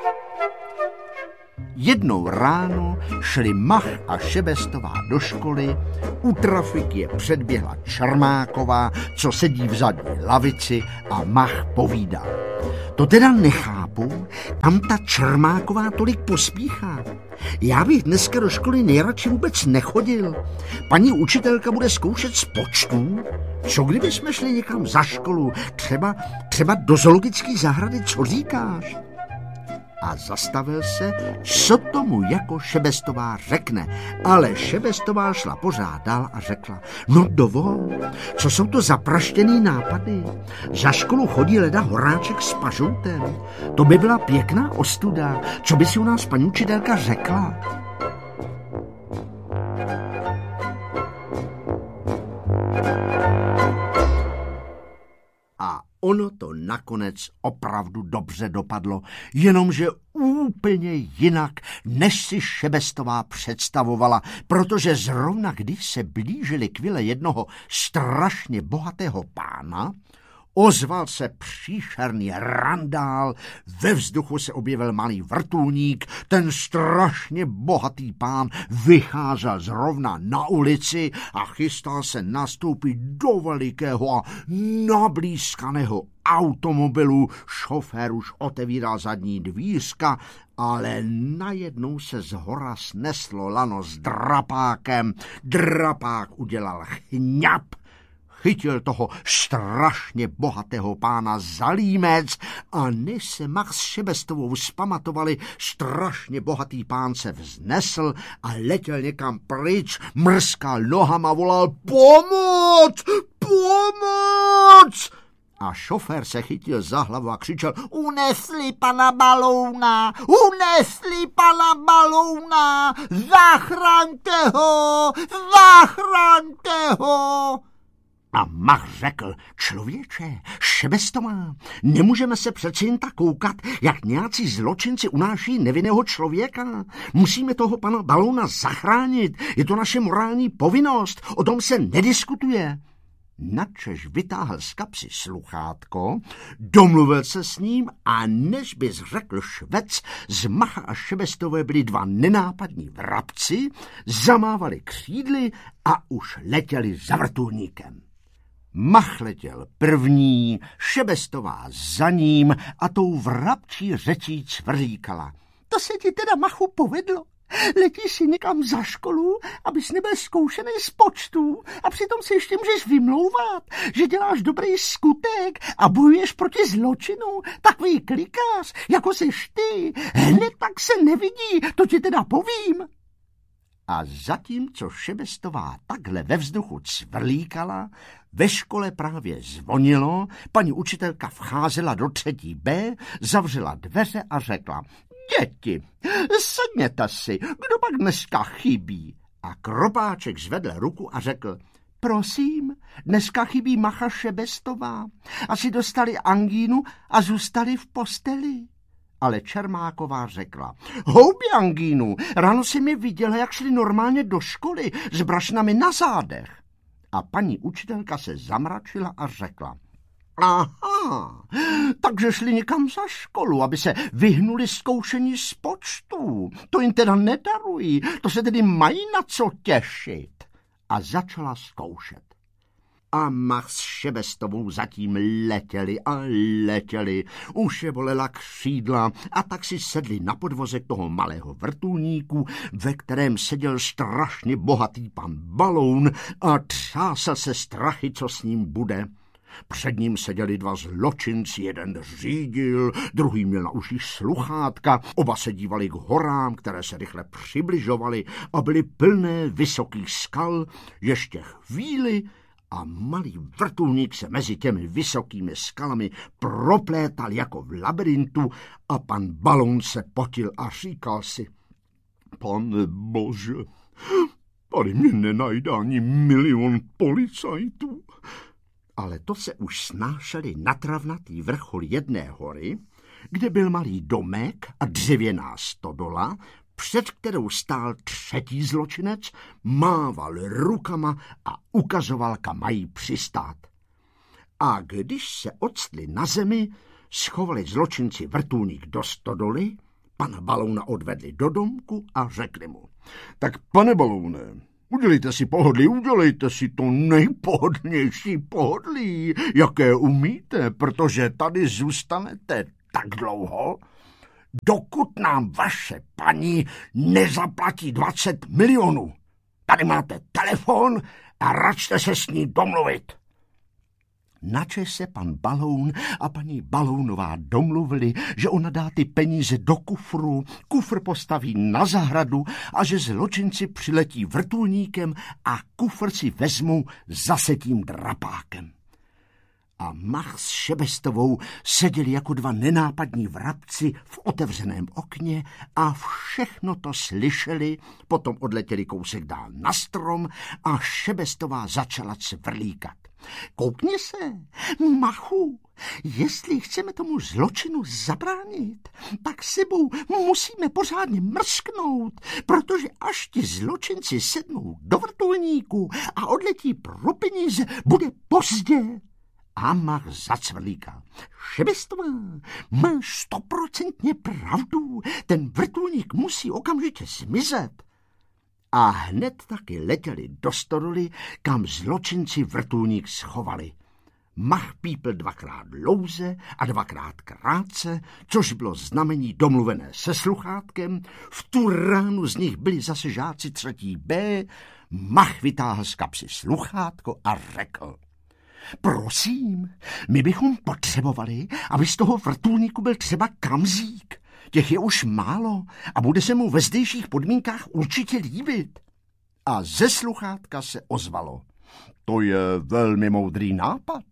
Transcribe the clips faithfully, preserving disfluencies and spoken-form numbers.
Jednou ráno šli Mach a Šebestová do školy, u trafiky je předběhla Čermáková, co sedí v zadní lavici, a Mach povídá: to teda nechápu, kam ta Čermáková tolik pospíchá. Já bych dneska do školy nejradši vůbec nechodil. Paní učitelka bude zkoušet z počtů. Co kdyby jsme šli někam za školu, třeba, třeba do zoologické zahrady, co říkáš? A zastavil se, co tomu jako Šebestová řekne. Ale Šebestová šla pořád dál a řekla: no dovol, co jsou to za praštěný nápady? Za školu chodí leda Horáček s Pažoutem. To by byla pěkná ostuda. Co by si u nás paní učitelka řekla? A ono to nakonec opravdu dobře dopadlo, jenomže úplně jinak, než si Šebestová představovala, protože zrovna když se blížili k vile jednoho strašně bohatého pána, ozval se příšerný randál, ve vzduchu se objevil malý vrtulník, ten strašně bohatý pán vycházel zrovna na ulici a chystal se nastoupit do velikého a nablízkaného automobilu. Šofér už otevíral zadní dvířka, ale najednou se zhora sneslo lano s drapákem. Drapák udělal chňap, chytil toho strašně bohatého pána za límec a než se Mach s Šebestovou zpamatovali, strašně bohatý pán se vznesl a letěl někam pryč, mrskal nohama, volal: pomoc! Pomoc! A šofér se chytil za hlavu a křičel: unesli pana Balouna! Unesli pana Balouna! Zachraňte ho! Zachraňte ho! A Mach řekl: člověče, Šebestová, nemůžeme se přeci jen tak koukat, jak nějací zločinci unáší nevinného člověka. Musíme toho pana Balouna zachránit. Je to naše morální povinnost. O tom se nediskutuje. Načež vytáhl z kapsy sluchátko, domluvil se s ním a než bys řekl švec, z Macha a Šebestové byli dva nenápadní vrabci, zamávali křídly a už letěli za vrtulníkem. Mach letěl první, Šebestová za ním a tou vrabčí řečí cvrlíkala: to se ti teda, Machu, povedlo. Letíš si někam za školu, abys nebyl zkoušený z počtů, a přitom si ještě můžeš vymlouvat, že děláš dobrý skutek a bojuješ proti zločinu. Takový klikář, jako seš ty, hned tak se nevidí, to ti teda povím. A zatímco Šebestová takhle ve vzduchu cvrlíkala, ve škole právě zvonilo, paní učitelka vcházela do třetí B, zavřela dveře a řekla: děti, sedněte si, kdo pak dneska chybí? A Kropáček zvedl ruku a řekl: prosím, dneska chybí Macha Šebestová. Asi dostali angínu a zůstali v posteli. Ale Čermáková řekla: houbi angínu, ráno si mi viděla, jak šli normálně do školy s brašnami na zádech. A paní učitelka se zamračila a řekla: aha, takže šli někam za školu, aby se vyhnuli zkoušení z počtů. To jim teda nedarují, to se tedy mají na co těšit. A začala zkoušet. A Mach s Šebestovou zatím letěli a letěli. Už je bolela křídla a tak si sedli na podvozek toho malého vrtulníku, ve kterém seděl strašně bohatý pan Baloun a třásel se strachy, co s ním bude. Před ním seděli dva zločinci, jeden řídil, druhý měl na uších sluchátka, oba se dívali k horám, které se rychle přibližovaly a byly plné vysokých skal. Ještě chvíli a malý vrtulník se mezi těmi vysokými skalami proplétal jako v labirintu a pan Baloun se potil a říkal si: pane bože, tady mě nenajde ani milion policajtů. Ale to se už snášeli na travnatý vrchol jedné hory, kde byl malý domek a dřevěná stodola, před kterou stál třetí zločinec, mával rukama a ukazoval, kam mají přistát. A když se octli na zemi, schovali zločinci vrtulník do stodoly pana Balouna odvedli do domku a řekli mu: Tak pane Baloune, udělejte si pohodlí, udělejte si to nejpohodlnější pohodlí, jaké umíte, protože tady zůstanete tak dlouho, dokud nám vaše paní nezaplatí dvacet milionů. Tady máte telefon a račte se s ní domluvit. Načež se pan Baloun a paní Balounová domluvili, že ona dá ty peníze do kufru, kufr postaví na zahradu a že zločinci přiletí vrtulníkem a kufr si vezmou zase tím drapákem. A Mach s Šebestovou seděli jako dva nenápadní vrabci v otevřeném okně a všechno to slyšeli, potom odletěli kousek dál na strom a Šebestová začala cvrlíkat. Koukni se, Machu, jestli chceme tomu zločinu zabránit, tak sebou musíme pořádně mrsknout, protože až ti zločinci sednou do vrtulníku a odletí pro peníze, bude pozdě. A Mach zacvrlíkal. Šebestová, máš stoprocentně pravdu, ten vrtulník musí okamžitě zmizet. A hned taky letěli do stodoly, kam zločinci vrtulník schovali. Mach pípl dvakrát dlouze a dvakrát krátce, což bylo znamení domluvené se sluchátkem. V tu ránu z nich byli zase žáci třetí B. Mach vytáhl z kapsy sluchátko a řekl: Prosím, my bychom potřebovali, aby z toho vrtulníku byl třeba Kamzík. Těch je už málo a bude se mu ve zdejších podmínkách určitě líbit. A ze sluchátka se ozvalo: To je velmi moudrý nápad.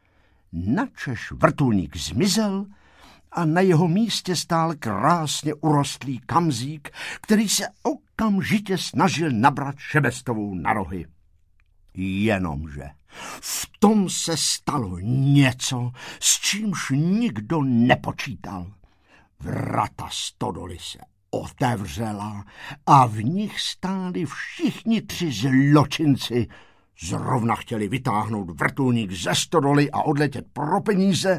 Načež vrtulník zmizel a na jeho místě stál krásně urostlý Kamzík, který se okamžitě snažil nabrat Šebestovou na rohy. Jenomže v tom se stalo něco, s čímž nikdo nepočítal. Vrata stodoly se otevřela a v nich stáli všichni tři zločinci. Zrovna chtěli vytáhnout vrtulník ze stodoly a odletět pro peníze,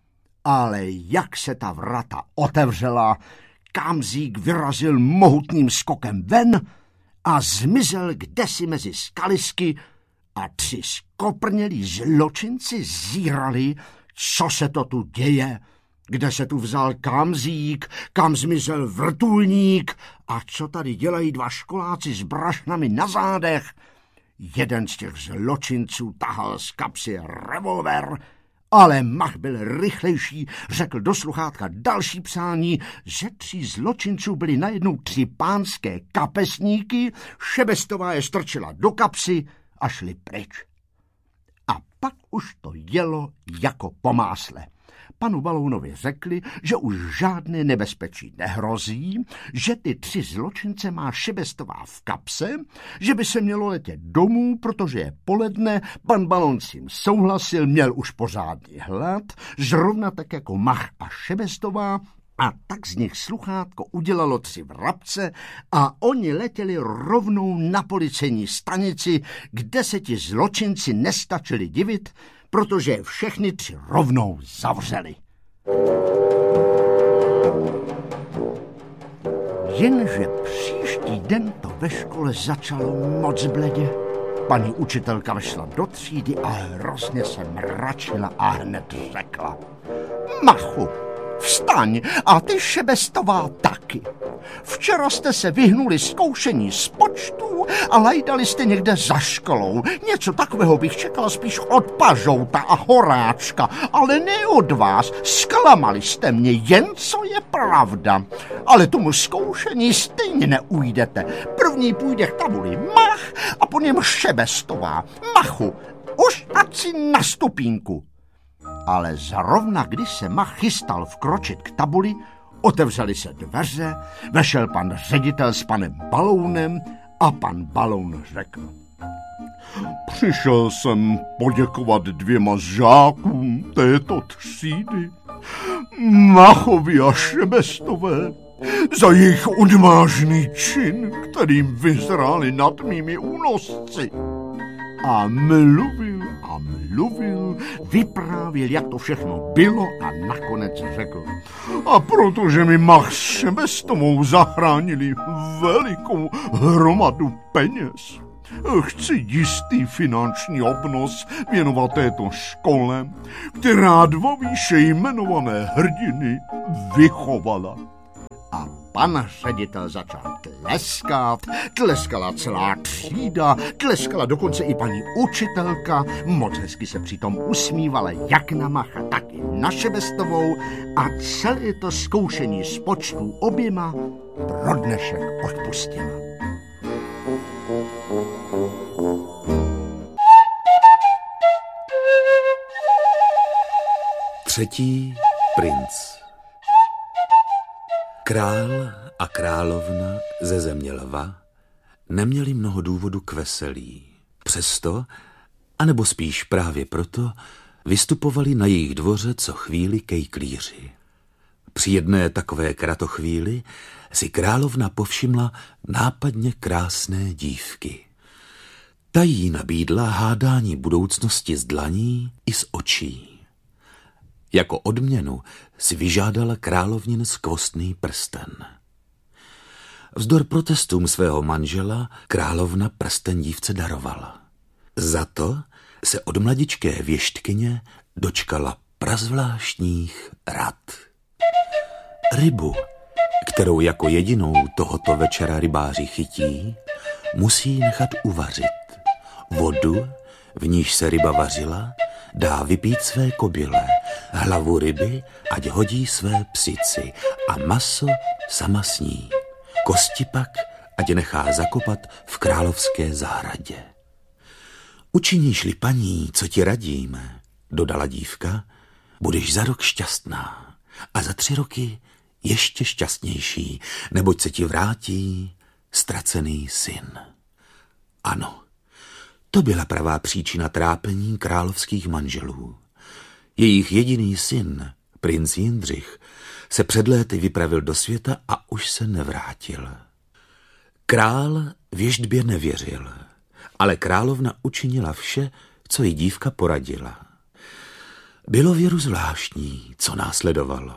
ale jak se ta vrata otevřela, Kamzík vyrazil mohutným skokem ven a zmizel kdesi mezi skalisky a tři skoprnělí zločinci zírali, co se to tu děje, kde se tu vzal Kamzík, kam zmizel vrtulník a co tady dělají dva školáci s brašnami na zádech. Jeden z těch zločinců tahal z kapsy revolver, ale Mach byl rychlejší, řekl do sluchátka další přání, že tří zločinců byli najednou tři pánské kapesníky, Šebestová je strčila do kapsy a šli pryč. A pak už to jelo jako po másle. Panu Balounovi řekli, že už žádné nebezpečí nehrozí, že ty tři zločince má Šebestová v kapse, že by se mělo letět domů, protože je poledne, pan Baloun s tím souhlasil, měl už pořádný hlad, zrovna tak jako Mach a Šebestová, a tak z nich sluchátko udělalo tři vrabce a oni letěli rovnou na policejní stanici, kde se ti zločinci nestačili divit, protože všechny tři rovnou zavřeli. Jenže příští den to ve škole začalo moc bledě. Paní učitelka vešla do třídy a hrozně se mračila a hned řekla: Machu, vstaň a ty Šebestová taky. Včera jste se vyhnuli zkoušení z počtů a lajdali jste někde za školou. Něco takového bych čekal spíš od Pažouta a Horáčka, ale ne od vás. Zklamali jste mě, jen co je pravda. Ale tomu zkoušení stejně neujdete. První půjde k tabuli Mach a po něm Šebestová. Machu, už ať si na stupínku. Ale zrovna když se Mach chystal vkročit k tabuli, otevřely se dveře, vešel pan ředitel s panem Balounem a pan Baloun řekl: Přišel jsem poděkovat dvěma žákům této třídy, Machovi a Šebestové, za jejich odvážný čin, kterým vyzráli nad mými únosci. a mluvil a mluvil, vyprávěl, jak to všechno bylo a nakonec řekl. A protože mi Max s Šebestovou zachránili velikou hromadu peněz, chci jistý finanční obnos věnovat této škole, která dva výše jmenované hrdiny vychovala. A pan ředitel začal tleskat, tleskala celá třída, tleskala dokonce i paní učitelka, moc hezky se přitom usmívala jak na Macha, tak i na Šebestovou a celé to zkoušení z počtu oběma pro dnešek odpustila. Třetí princ. Král a královna ze země lva neměli mnoho důvodu k veselí. Přesto, anebo spíš právě proto, vystupovali na jejich dvoře co chvíli kejklíři. Při jedné takové kratochvíli si královna povšimla nápadně krásné dívky. Ta jí nabídla hádání budoucnosti z dlaní i z očí. Jako odměnu si vyžádala královnin skvostný prsten. Vzdor protestům svého manžela královna prsten dívce darovala. Za to se od mladičké věštkyně dočkala prazvláštních rad. Rybu, kterou jako jedinou tohoto večera rybáři chytí, musí nechat uvařit. Vodu, v níž se ryba vařila, dá vypít své kobyle, hlavu ryby, ať hodí své psici a maso sama sní. Kosti pak, ať nechá zakopat v královské zahradě. Učiníš-li paní, co ti radíme, dodala dívka, budeš za rok šťastná a za tři roky ještě šťastnější, neboť se ti vrátí ztracený syn. Ano, to byla pravá příčina trápení královských manželů. Jejich jediný syn, princ Jindřich, se před léty vypravil do světa a už se nevrátil. Král věštbě nevěřil, ale královna učinila vše, co jí dívka poradila. Bylo věru zvláštní, co následovalo.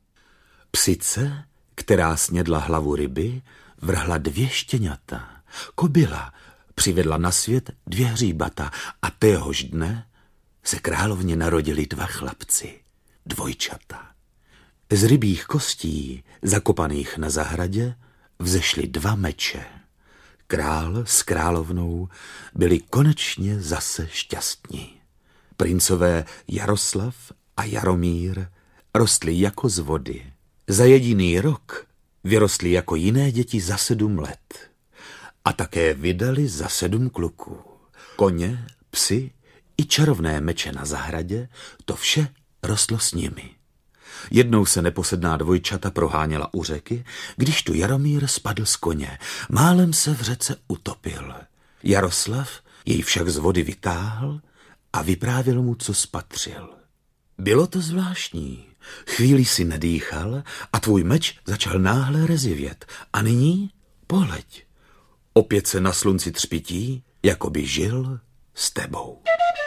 Psice, která snědla hlavu ryby, vrhla dvě štěňata. Kobyla přivedla na svět dvě hříbata a téhož dne se královně narodili dva chlapci, dvojčata. Z rybích kostí, zakopaných na zahradě, vzešly dva meče. Král s královnou byli konečně zase šťastní. Princové Jaroslav a Jaromír rostli jako z vody. Za jediný rok vyrostli jako jiné děti za sedm let. A také vydali za sedm kluků. Koně, psy i čarovné meče na zahradě, to vše rostlo s nimi. Jednou se neposedná dvojčata proháněla u řeky, když tu Jaromír spadl z koně. Málem se v řece utopil. Jaroslav jej však z vody vytáhl a vyprávěl mu, co spatřil. Bylo to zvláštní. Chvíli si nedýchal a tvůj meč začal náhle rezivět. A nyní pohleď. Opět se na slunci třpití, jako by žil s tebou.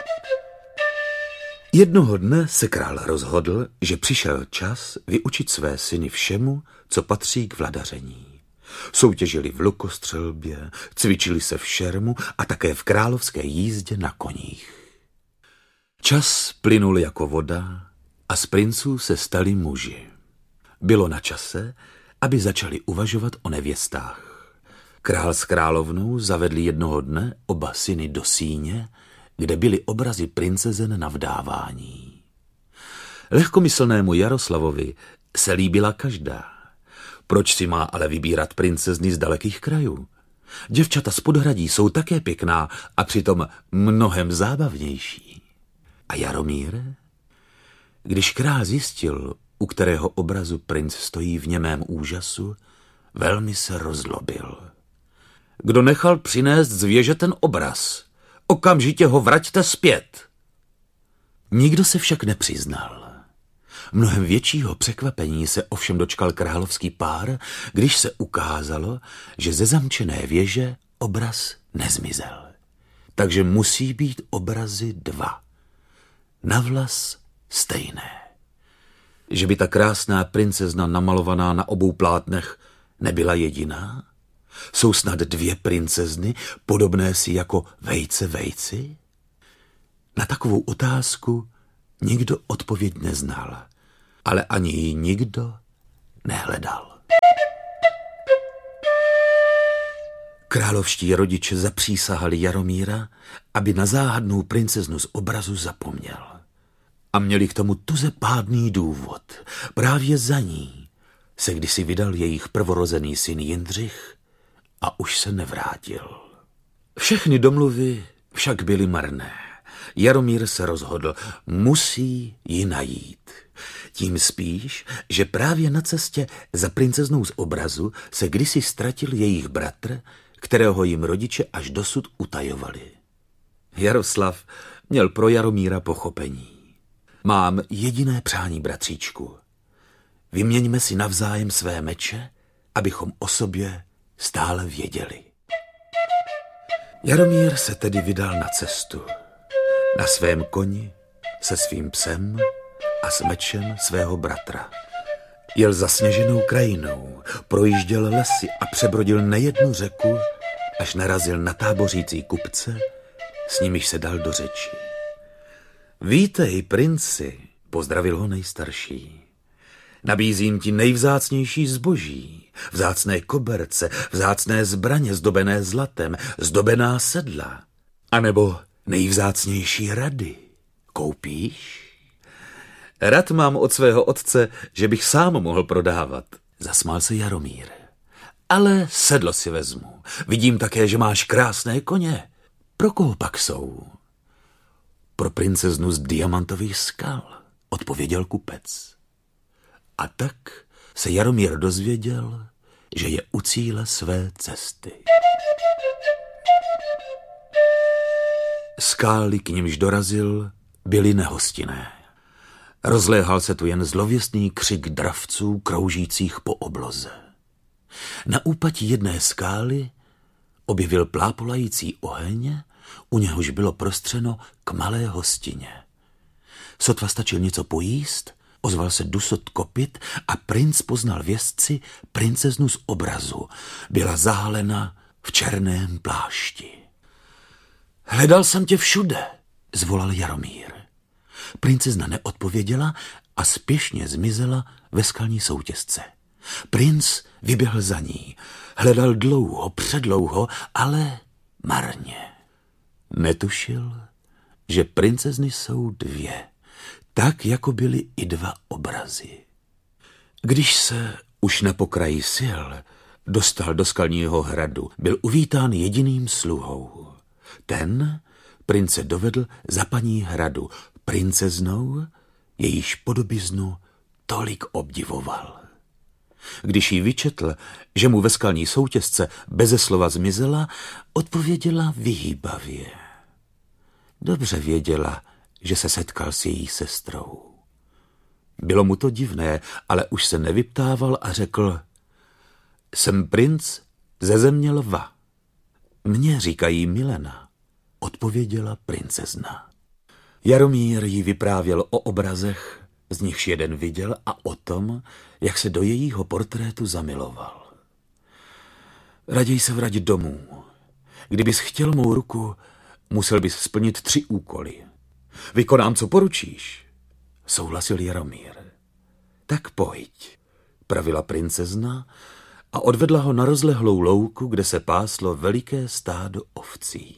Jednoho dne se král rozhodl, že přišel čas vyučit své syny všemu, co patří k vladaření. Soutěžili v lukostřelbě, cvičili se v šermu a také v královské jízdě na koních. Čas plynul jako voda a z princů se stali muži. Bylo na čase, aby začali uvažovat o nevěstách. Král s královnou zavedli jednoho dne oba syny do síně, kde byly obrazy princezen na vdávání. Lehkomyslnému Jaroslavovi se líbila každá. Proč si má ale vybírat princezny z dalekých krajů? Děvčata z podhradí jsou také pěkná a přitom mnohem zábavnější. A Jaromír? Když král zjistil, u kterého obrazu princ stojí v němém úžasu, velmi se rozlobil. Kdo nechal přinést z věže ten obraz? Okamžitě ho vraťte zpět. Nikdo se však nepřiznal. Mnohem většího překvapení se ovšem dočkal královský pár, když se ukázalo, že ze zamčené věže obraz nezmizel. takže musí být obrazy dva. Navlas stejné. Že by ta krásná princezna namalovaná na obou plátnech nebyla jediná? Jsou snad dvě princezny, podobné si jako vejce vejci? Na takovou otázku nikdo odpověď neznal, ale ani ji nikdo nehledal. Královští rodiče zapřísahali Jaromíra, aby na záhadnou princeznu z obrazu zapomněl. A měli k tomu tuze pádný důvod. Právě za ní se kdysi vydal jejich prvorozený syn Jindřich a už se nevrátil. Všechny domluvy však byly marné. Jaromír se rozhodl, musí ji najít. Tím spíš, že právě na cestě za princeznou z obrazu se kdysi ztratil jejich bratr, kterého jim rodiče až dosud utajovali. Jaroslav měl pro Jaromíra pochopení. Mám jediné přání, bratříčku. Vyměňme si navzájem své meče, abychom o sobě stále věděli. Jaromír se tedy vydal na cestu. Na svém koni, se svým psem a s mečem svého bratra. Jel zasněženou krajinou, projížděl lesy a přebrodil nejednu řeku, až narazil na tábořící kupce, s nimiž se dal do řeči. Vítej, princi, pozdravil ho nejstarší. Nabízím ti nejvzácnější zboží, vzácné koberce, vzácné zbraně zdobené zlatem, zdobená sedla, anebo nejvzácnější rady. Koupíš? Rad mám od svého otce, že bych sám mohl prodávat, zasmál se Jaromír. Ale sedlo si vezmu. Vidím také, že máš krásné koně. Pro koho pak jsou? Pro princeznu z diamantových skal, odpověděl kupec. A tak se Jaromír dozvěděl, že je u cíle své cesty. Skály, k nimž dorazil, byly nehostinné. Rozléhal se tu jen zlověstný křik dravců kroužících po obloze. Na úpatí jedné skály objevil plápolající oheň, u něhož bylo prostřeno k malé hostině. Sotva stačil něco pojíst, ozval se dusot kopyt a princ poznal v jezdci princeznu z obrazu. Byla zahalena v černém plášti. Hledal jsem tě všude, zvolal Jaromír. Princezna neodpověděla a spěšně zmizela ve skalní soutěsce. Princ vyběhl za ní. Hledal dlouho, předlouho, ale marně. Netušil, že princezny jsou dvě, tak jako byly i dva obrazy. Když se už na pokraji sil dostal do skalního hradu, byl uvítán jediným sluhou. Ten prince dovedl za paní hradu, princeznou, jejíž podobiznu tolik obdivoval. Když jí vyčetl, že mu ve skalní soutěsce beze slova zmizela, odpověděla vyhýbavě. Dobře věděla, že se setkal s její sestrou. Bylo mu to divné, ale už se nevyptával a řekl: Jsem princ ze země lva. Mně říkají Milena, odpověděla princezna. Jaromír jí vyprávěl o obrazech, z nichž jeden viděl, a o tom, jak se do jejího portrétu zamiloval. Raději se vrať domů. Kdybys chtěl mou ruku, musel bys splnit tři úkoly. Vykonám, co poručíš, souhlasil Jaromír. Tak pojď, pravila princezna a odvedla ho na rozlehlou louku, kde se páslo veliké stádo ovcí.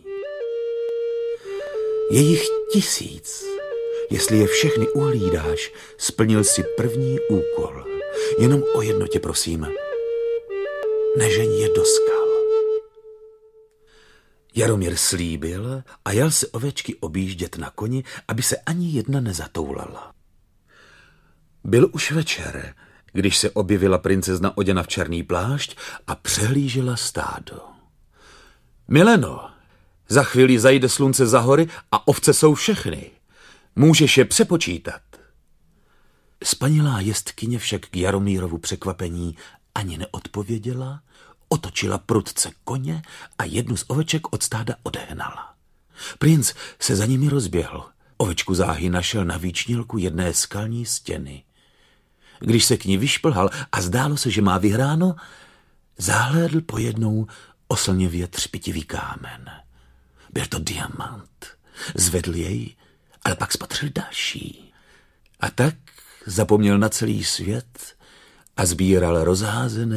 Je jich tisíc. Jestli je všechny uhlídáš, splnil si první úkol. Jenom o jedno tě prosím. Nežeň je do skal. Jaromír slíbil a jel se ovečky objíždět na koni, aby se ani jedna nezatoulala. Byl už večer, když se objevila princezna oděna v černý plášť a přehlížela stádo. Mileno, za chvíli zajde slunce za hory a ovce jsou všechny. Můžeš je přepočítat. Spanilá jezdkyně však k Jaromírovu překvapení ani neodpověděla, otočila prudce koně a jednu z oveček od stáda odehnala. Princ se za nimi rozběhl. Ovečku záhy našel na výčnělku jedné skalní stěny. Když se k ní vyšplhal a zdálo se, že má vyhráno, zahlédl pojednou oslněvě třpitivý kámen. Byl to diamant. Zvedl jej, ale pak spatřil další. A tak zapomněl na celý svět a sbíral rozházené